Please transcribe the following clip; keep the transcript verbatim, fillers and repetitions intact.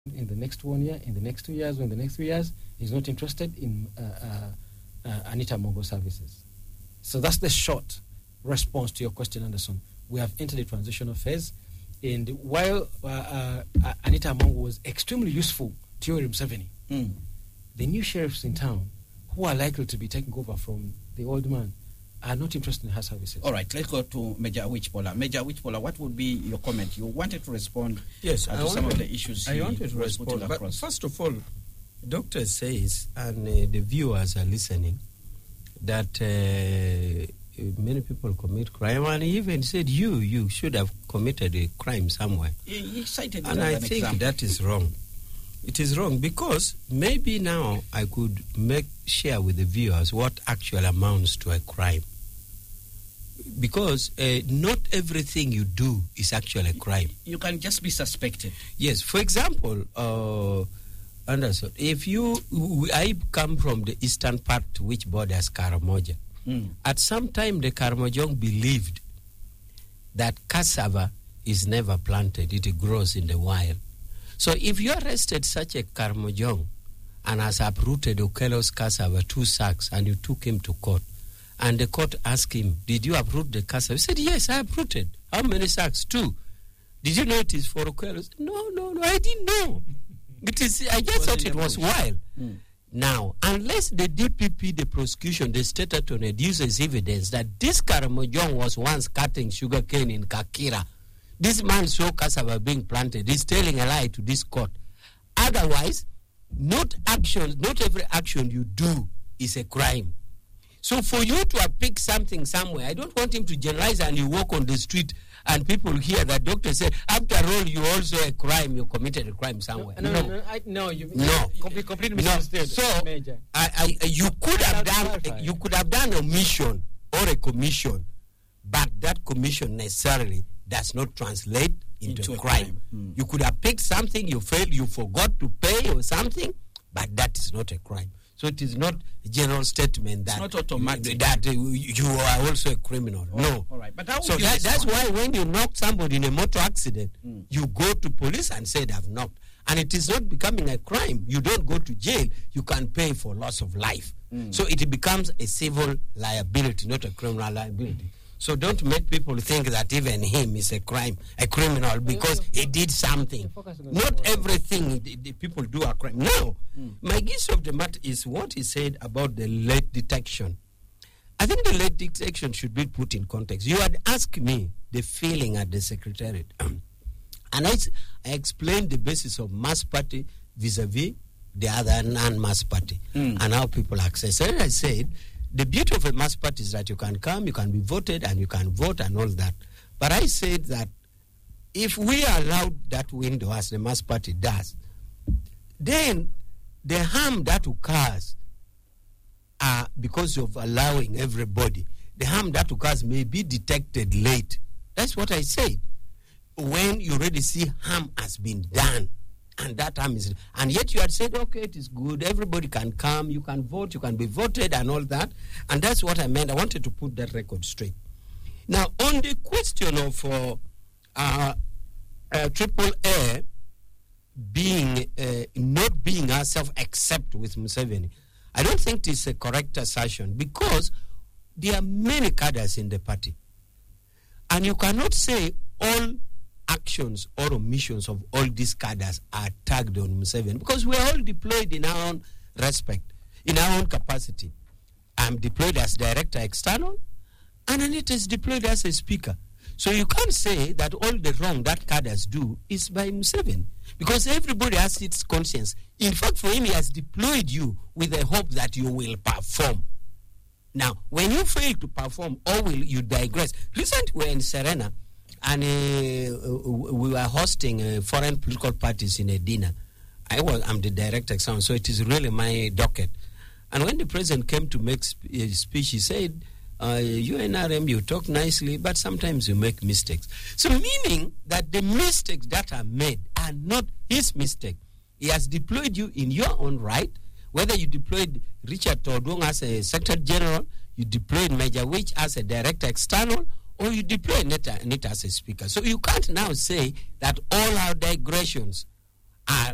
in the next one year, in the next two years, or in the next three years, he's not interested in uh, uh, uh, Anita Mongo services. So that's the short response to your question, Anderson. We have entered a transitional phase, and while uh, uh, uh, Anita Mongo was extremely useful to Yoweri Museveni, mm. the new sheriffs in town who are likely to be taking over from the old man are not interested in her services. All right, let's go to Major Wichpola. Major Wichpola, what would be your comment? You wanted to respond yes, uh, I to wanted, some of the issues I he wanted to was respond, putting but across. First of all, Doctor says, and uh, the viewers are listening, that uh, many people commit crime, and he even said you, you should have committed a crime somewhere. He, he cited and I an think example. That is wrong. It is wrong because maybe now I could make share with the viewers what actually amounts to a crime. Because uh, not everything you do is actually a crime. You can just be suspected. Yes. For example, uh, Anderson, if you, I come from the eastern part which borders Karamoja. Mm. At some time, the Karamojong believed that cassava is never planted; it grows in the wild. So, if you arrested such a Karamojong and has uprooted Okello's cassava, two sacks, and you took him to court, and the court asked him, "Did you uproot the cassava?" He said, "Yes, I uprooted." "How many sacks?" "Two." "Did you know it is for Okello?" "No, no, no, I didn't know. It is. I just thought it was wild." Mm. Now, unless the D P P, the prosecution, the state attorney uses evidence that this Karamojong was once cutting sugarcane in Kakira, this man saw cassava being planted, he's telling a lie to this court. Otherwise, not action, not every action you do is a crime. So for you to have picked something somewhere, I don't want him to generalize and you walk on the street and people hear that doctor say, after all, you also a crime, you committed a crime somewhere. No, no, no, no, I, no you no. Complete, completely no. misunderstood. So Major. I, I, you could have done, you could have done a mission or a commission, but that commission necessarily does not translate into, into a crime. crime. Hmm. You could have picked something, you failed, you forgot to pay or something, but that is not a crime. So it is not a general statement that, it's not automatic. that uh, you are also a criminal. Oh, no. All right. But how so that, that's why when you knock somebody in a motor accident, mm. you go to police and say they have knocked. And it is not becoming a crime. You don't go to jail. You can pay for loss of life. Mm. So it becomes a civil liability, not a criminal liability. So don't make people think that even him is a crime, a criminal, because he did something. Not everything the, the people do a crime. No. Mm. My guess of the matter is what he said about the late detection. I think the late detection should be put in context. You had asked me the feeling at the Secretariat. and I, I explained the basis of mass party vis-a-vis the other non-mass party mm. and how people access. And I said, the beauty of a mass party is that you can come, you can be voted, and you can vote and all that. But I said that if we allowed that window as the mass party does, then the harm that occurs uh, because of allowing everybody, the harm that occurs may be detected late. That's what I said. When you already see harm has been done, and that harm is, and yet you had said, okay, it is good, everybody can come, you can vote, you can be voted and all that. And that's what I meant. I wanted to put that record straight. Now, on the question of uh, uh, uh, Triple A being, uh, not being herself except with Museveni, I don't think it's a correct assertion because there are many cadres in the party. And you cannot say all actions or omissions of all these cadres are tagged on Museveni because we are all deployed in our own respect, in our own capacity. I'm deployed as director external, and Anita is deployed as a speaker. So you can't say that all the wrong that cadres do is by Museveni because everybody has its conscience. In fact, for him, he has deployed you with the hope that you will perform. Now, when you fail to perform, or will you digress? Recently, we were in Serena, and uh, we were hosting uh, foreign political parties in a dinner. I was, I'm the director, so it is really my docket. And when the president came to make sp- a speech, he said, uh, you N R M, you talk nicely, but sometimes you make mistakes. So meaning that the mistakes that are made are not his mistake. He has deployed you in your own right, whether you deployed Richard Todung as a Secretary General, you deployed Major Wich as a director external, or you deploy Neta, Neta as a speaker. So you can't now say that all our digressions are